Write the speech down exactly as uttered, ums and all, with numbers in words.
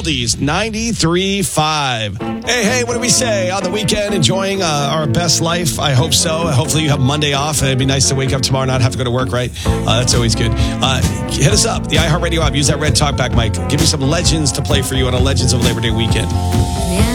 Oldies ninety-three point five. Hey, hey, what do we say? On the weekend, enjoying uh, our best life? I hope so. Hopefully you have Monday off. It'd be nice to wake up tomorrow, not have to go to work, right? Uh, that's always good. Uh, hit us up, the iHeartRadio app. Use that red talkback mic. Give me some legends to play for you on a Legends of Labor Day weekend. Yeah.